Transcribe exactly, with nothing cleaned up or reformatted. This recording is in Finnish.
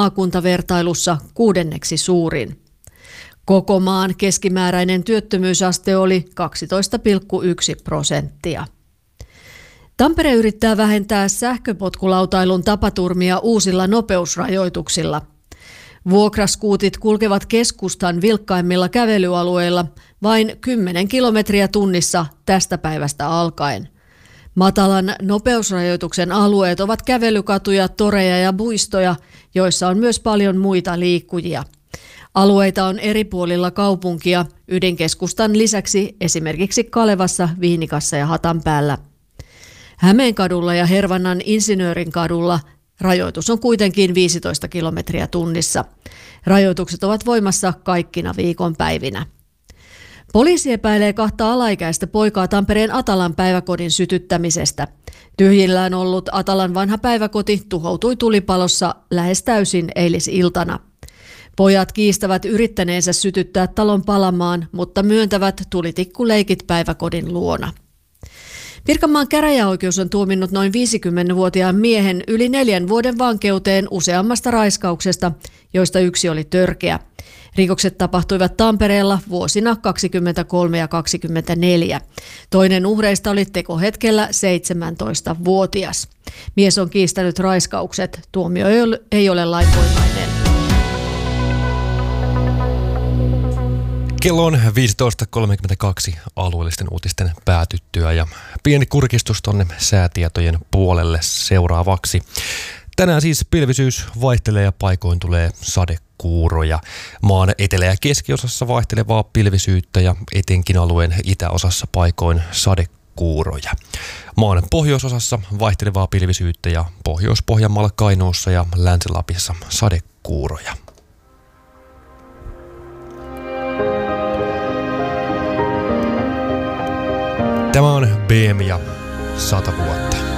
maakuntavertailussa kuudenneksi suurin. Koko maan keskimääräinen työttömyysaste oli kaksitoista pilkku yksi prosenttia. Tampere yrittää vähentää sähköpotkulautailun tapaturmia uusilla nopeusrajoituksilla. Vuokraskuutit kulkevat keskustan vilkkaimmilla kävelyalueilla vain kymmenen kilometriä tunnissa tästä päivästä alkaen. Matalan nopeusrajoituksen alueet ovat kävelykatuja, toreja ja puistoja, joissa on myös paljon muita liikkujia. Alueita on eri puolilla kaupunkia, ydinkeskustan lisäksi esimerkiksi Kalevassa, Viinikassa ja Hatanpäällä. Hämeenkadulla ja Hervannan Insinöörinkadulla rajoitus on kuitenkin viisitoista kilometriä tunnissa. Rajoitukset ovat voimassa kaikkina viikonpäivinä. Poliisi epäilee kahta alaikäistä poikaa Tampereen Atalan päiväkodin sytyttämisestä. Tyhjillään ollut Atalan vanha päiväkoti tuhoutui tulipalossa lähes täysin eilisiltana. Pojat kiistävät yrittäneensä sytyttää talon palamaan, mutta myöntävät tulitikkuleikit päiväkodin luona. Pirkanmaan käräjäoikeus on tuominnut noin viisikymmenvuotiaan miehen yli neljän vuoden vankeuteen useammasta raiskauksesta, joista yksi oli törkeä. Rikokset tapahtuivat Tampereella vuosina kaksikymmentäkolme ja kaksikymmentäneljä. Toinen uhreista oli tekohetkellä seitsemäntoistavuotias. Mies on kiistänyt raiskaukset. Tuomio ei ole lainvoimainen. Kello on viisitoista kolmekymmentäkaksi alueellisten uutisten päätyttyä ja pieni kurkistus tonne säätietojen puolelle seuraavaksi. Tänään siis pilvisyys vaihtelee ja paikoin tulee sadekuuroja. Maan etelä- ja keskiosassa vaihtelevaa pilvisyyttä ja etenkin alueen itäosassa paikoin sadekuuroja. Maan pohjoisosassa vaihtelevaa pilvisyyttä ja Pohjois-Pohjanmaalla, Kainuussa ja Länsi-Lapissa sadekuuroja. Tämä on B M ja sata vuotta.